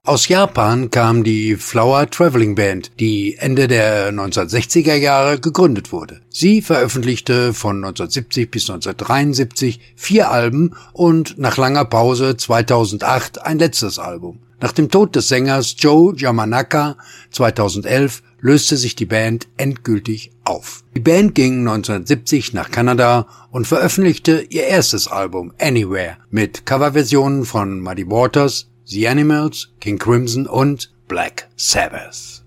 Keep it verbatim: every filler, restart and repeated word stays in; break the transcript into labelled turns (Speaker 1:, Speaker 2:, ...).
Speaker 1: Aus Japan kam die Flower Traveling Band, die Ende der neunzehnhundertsechziger Jahre gegründet wurde. Sie veröffentlichte von neunzehnhundertsiebzig bis neunzehnhundertdreiundsiebzig vier Alben und nach langer Pause zweitausendacht ein letztes Album. Nach dem Tod des Sängers Joe Yamanaka zweitausendelf löste sich die Band endgültig auf. Die Band ging neunzehnhundertsiebzig nach Kanada und veröffentlichte ihr erstes Album Anywhere mit Coverversionen von Muddy Waters, The Animals, King Crimson und Black Sabbath.